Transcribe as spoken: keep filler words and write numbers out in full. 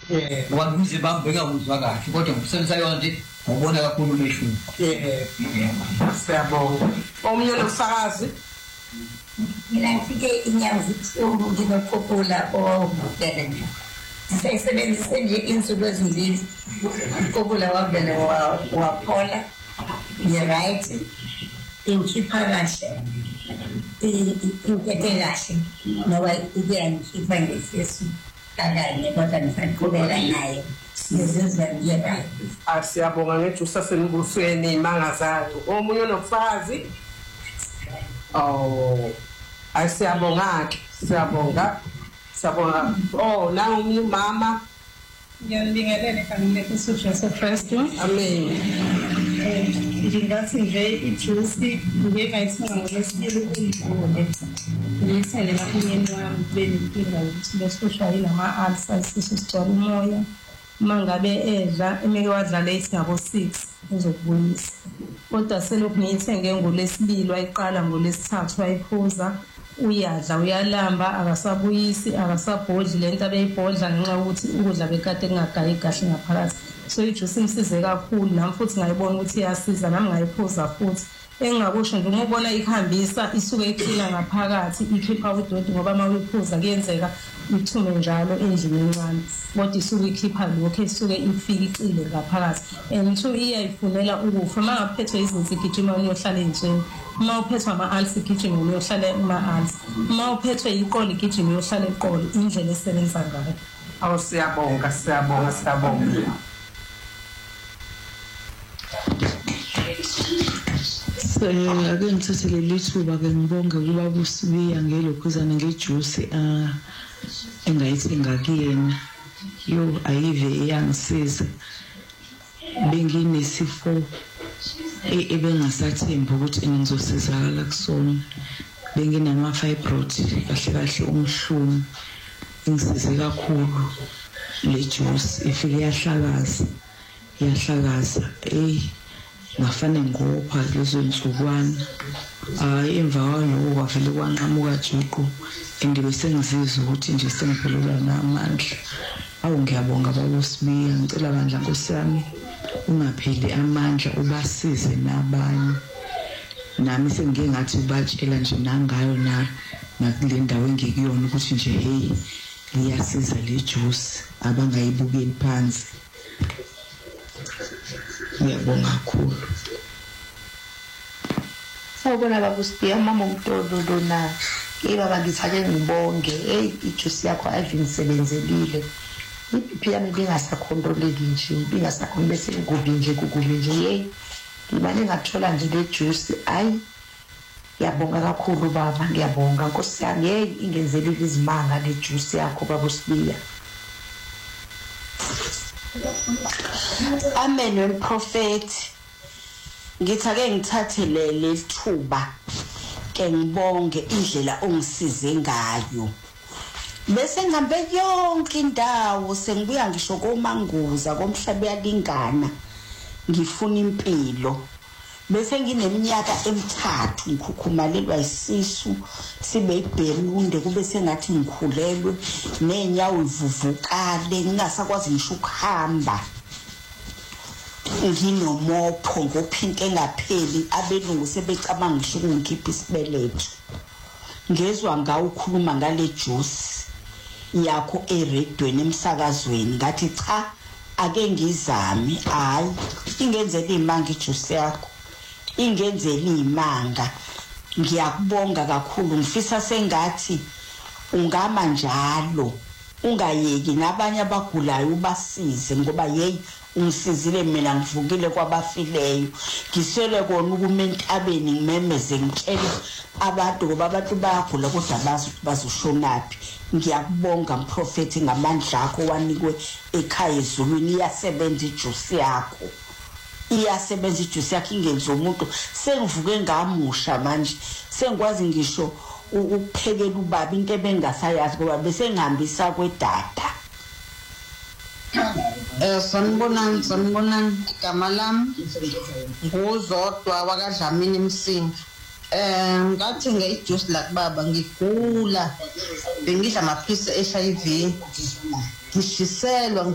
eh wabuze bambeka uzwa kahle kodwa ngikusenza yona nje ngobona kakhulu umehluko. Eh siyabonga. Omunye lomsakazi mina ngifike inyanga zibuhlungu nginophopula owawubhekene nje. Sisebenzise nje insuku ezimbili. Uphopula wavele waphola. Right. Inkhipha kahle. Inkethe kahle. Ngoba iyangikhipha ngesisu kangane kodwa ngifanele naye. Sizizwa ngiyeba. Asiyabonga ngejusa senibusweni imanga zayo. Omunye nofakazi. Oh, asiyabonga ke. Siyabonga. Siyabonga. Oh, nangu umunye mama. Ngiyalibingelela egameni leSouth First. Amen. Ngingathi nje ijuice ngiyayithenga ngolesibili kuyivule. Ngiyithele lapho umyeni wami benenkinga ukuthi besushwa yilama ulcers sisithola umoya. Mangabe edla emeke wadla late ngabo six uzokubuyisa. Kodwa selokhu ngiyithenge ngolesibili wayiqala ngolesithathu wayiphuza. Uyadla uyalamba akasabuyisi akasabhodli lento abeyibhodla ngenxa ukuthi ukudla bekade kungagayi kahle ngaphakathi. So ijuice imsize kakhulu nami futhi ngayibona ukuthi iyasiza nami ngayiphuza futhi. Engakusho nje ngibona ikhambisa isuke iqina ngaphakathi ikhipha udoti ngoba mawuyiphuza kuyenzeka ithume njalo endlini encane kodwa isuke ikhipha lokho isuke ifika iqile ngaphakathi and two iyayifunela ukufa mangaphethwe izinto igijima uyohlala endlini uma uphethwe ama-ulcer igijima uyohlala ama-ulcer uma uphethwe iqolo igijima uyohlala eqolo indlela esebenza ngayo. Awu siyabonga siyabonga siyabonga. Ake ngithathele lithuba ke ngibonge kuba busibiya ngelokhuzana ngejuice ah engayithenga kuyena yo ayive iyangisiza benginesifo ebengasathemba ukuthi ngizosizakala kusona benginama fibroid kahle kahle umhlumu ingisize kakhulu le juice ifike yahlakaza yahlakaza eh ngafane ngopha lezo insukwana hayi emva kwaloko kwavele kwanqamuka juqu endibe sengizizwa ukuthi nje sengiphelelwa namandla. Awu ngiyabonga babosibiya ngicela bandla Nkosi yami ungapheli amandla ubasize nabanye nami sengike ngathi ubatshela nje nangayo na nakule ndawo engekuyona ukuthi nje hey liyasiza le juice abangayibukeli phansi. Ngiyabonga kakhulu. Sawubona babosibiya mama uMtolo lona ibaba ngithake ngibonge hey ijuice yakho ayivingisebenzelile iphiphi yami bingasakhontroleki nje bingasakhona bese ngubi nje kukubi nje hey ngibane ngathola nje le juice ayi ngiyabonga kakhulu baba ngiyabonga Nkosi yami hey ingenzelile izimanga le juice yakho babosibiya. Amen wemprofeti ngithake ngithathele lethuba ke ngibonge indlela ongisize ngayo bese ngihambe yonke indawo sengibuya ngisho komanguza komhlaba yalingana ngifuna impilo bese ngineminyaka emithathu ngikhukhumalelwa isisu sibe ibhelunde kube sengathi ngikhulelwe nenyawo ivuvukale ngingasakwazi ngisho ukuhamba nginomopho ngophinke engapheli abelungu sebecabanga ngisho ukungikhipha isibeletho ngezwe ngawo ukhuluma ngale juice yakho eredweni emsakazweni ngathi cha ake ngizame hayi ingenzele imanga ijuice yakho ingenzele imanga ngiyakubonga kakhulu ngifisa sengathi ungama njalo ungayeki nabanye abagulayo ubasize ngoba hey ungisizile mina ngivukile kwabafileyo ngisele kona ukumentabeni ngimemeze ngitshela abantu ngoba abantu bayagula kodwa bazi bazoshonaphi. Ngiyakubonga mprofeti ngamandla akho wanikwe ekhaya ezulwini iyasebenza ijuice yakho iyasebenza ijuice yakho ingenza umuntu sengivuke ngamusha manje sengikwazi ngisho ukuphekela ubaba into ebengasayazi ngoba bese ngihambisa kwedada. Eh sanibonani sanibonani igama lami nguzodwa wakadlamini Msingi. Eh ngathenga ijuice la kubaba ngigula bengidla amaphilisi e-H I V ngishiselwa